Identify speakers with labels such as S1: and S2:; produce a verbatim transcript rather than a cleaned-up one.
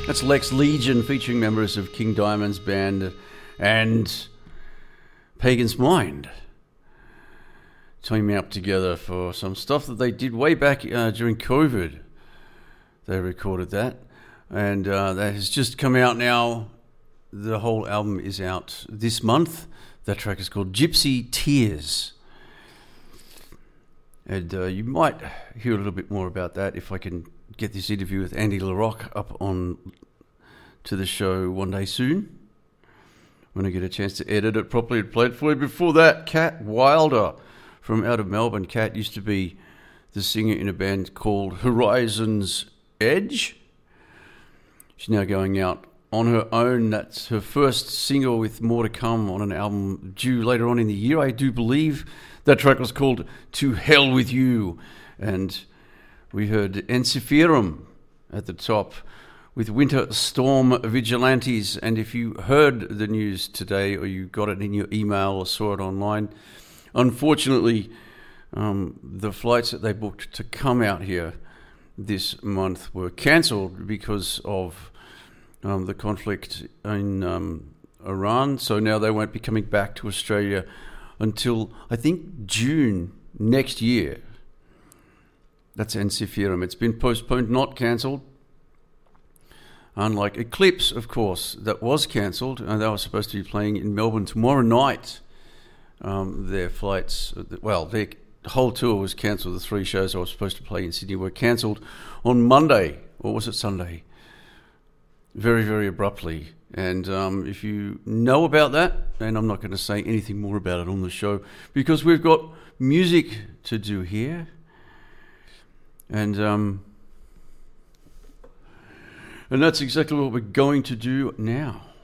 S1: That's Lex Legion featuring members of King Diamond's band and Pagan's Mind, teaming up together for some stuff that they did way back uh, during COVID. They recorded that, and uh, that has just come out now. The whole album is out this month. That track is called Gypsy Tears. And uh, you might hear a little bit more about that if I can get this interview with Andy LaRocque up on to the show one day soon, when I get a chance to edit it properly and play it for you. Before that, Cat Wilder from out of Melbourne. Cat used to be the singer in a band called Horizon's Edge. She's now going out on her own. That's her first single, with more to come on an album due later on in the year, I do believe. That track was called To Hell With You. And we heard Ensiferum at the top with Winter Storm Vigilantes. And if you heard the news today, or you got it in your email or saw it online, unfortunately, um, the flights that they booked to come out here this month were cancelled because of um, the conflict in um, Iran. So now they won't be coming back to Australia until, I think, June next year. That's Ensiferum. It's been postponed, not cancelled. Unlike Eclipse, of course, that was cancelled, and they were supposed to be playing in Melbourne tomorrow night. Um, their flights, well, their whole tour was cancelled. The three shows I was supposed to play in Sydney were cancelled on Monday, or was it Sunday? Very, very abruptly. And um, if you know about that, and I'm not going to say anything more about it on the show, because we've got music to do here. And um, and that's exactly what we're going to do now.